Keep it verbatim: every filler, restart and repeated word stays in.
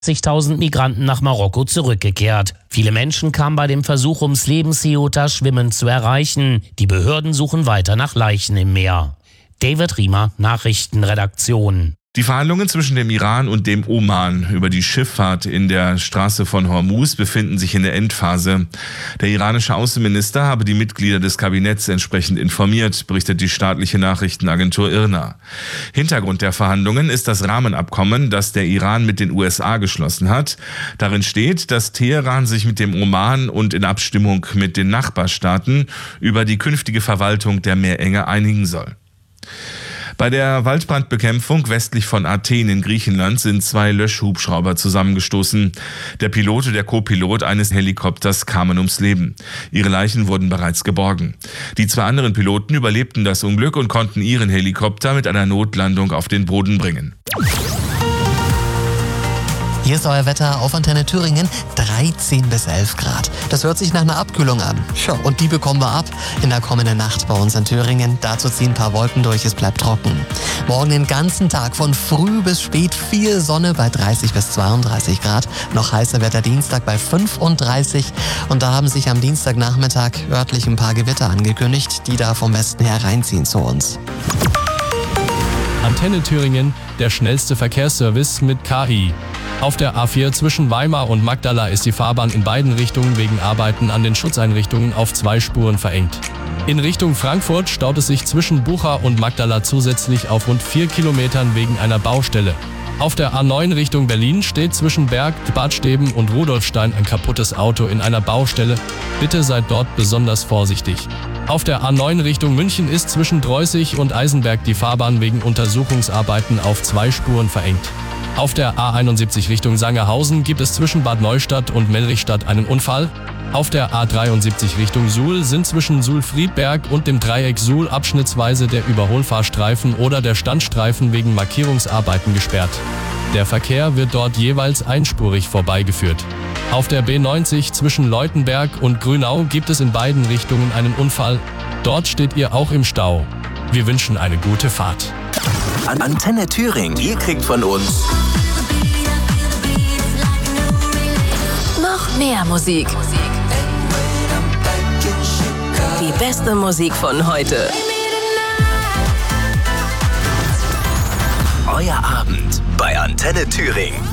zigtausend Migranten nach Marokko zurückgekehrt. Viele Menschen kamen bei dem Versuch ums Leben, Ceuta schwimmend zu erreichen. Die Behörden suchen weiter nach Leichen im Meer. David Riemer, Nachrichtenredaktion. Die Verhandlungen zwischen dem Iran und dem Oman über die Schifffahrt in der Straße von Hormuz befinden sich in der Endphase. Der iranische Außenminister habe die Mitglieder des Kabinetts entsprechend informiert, berichtet die staatliche Nachrichtenagentur I R N A. Hintergrund der Verhandlungen ist das Rahmenabkommen, das der Iran mit den U S A geschlossen hat. Darin steht, dass Teheran sich mit dem Oman und in Abstimmung mit den Nachbarstaaten über die künftige Verwaltung der Meerenge einigen soll. Bei der Waldbrandbekämpfung westlich von Athen in Griechenland sind zwei Löschhubschrauber zusammengestoßen. Der Pilot und der Co-Pilot eines Helikopters kamen ums Leben. Ihre Leichen wurden bereits geborgen. Die zwei anderen Piloten überlebten das Unglück und konnten ihren Helikopter mit einer Notlandung auf den Boden bringen. Hier ist euer Wetter auf Antenne Thüringen, dreizehn bis elf Grad. Das hört sich nach einer Abkühlung an. Tja, und die bekommen wir ab in der kommenden Nacht bei uns in Thüringen. Dazu ziehen ein paar Wolken durch, es bleibt trocken. Morgen den ganzen Tag von früh bis spät viel Sonne bei dreißig bis zweiunddreißig Grad. Noch heißer wird der Dienstag bei fünfunddreißig. Und da haben sich am Dienstagnachmittag örtlich ein paar Gewitter angekündigt, die da vom Westen her reinziehen zu uns. Antenne Thüringen, der schnellste Verkehrsservice mit K I. Auf der A vier zwischen Weimar und Magdala ist die Fahrbahn in beiden Richtungen wegen Arbeiten an den Schutzeinrichtungen auf zwei Spuren verengt. In Richtung Frankfurt staut es sich zwischen Bucha und Magdala zusätzlich auf rund vier Kilometern wegen einer Baustelle. Auf der A neun Richtung Berlin steht zwischen Berg, Badsteben und Rudolfstein ein kaputtes Auto in einer Baustelle. Bitte seid dort besonders vorsichtig. Auf der A neun Richtung München ist zwischen Dreußig und Eisenberg die Fahrbahn wegen Untersuchungsarbeiten auf zwei Spuren verengt. Auf der A einundsiebzig Richtung Sangerhausen gibt es zwischen Bad Neustadt und Mellrichstadt einen Unfall. Auf der A dreiundsiebzig Richtung Suhl sind zwischen Suhl-Friedberg und dem Dreieck Suhl abschnittsweise der Überholfahrstreifen oder der Standstreifen wegen Markierungsarbeiten gesperrt. Der Verkehr wird dort jeweils einspurig vorbeigeführt. Auf der B neunzig zwischen Leutenberg und Grünau gibt es in beiden Richtungen einen Unfall. Dort steht ihr auch im Stau. Wir wünschen eine gute Fahrt. Antenne Thüringen, ihr kriegt von uns noch mehr Musik. Die beste Musik von heute. Euer Abend bei Antenne Thüringen.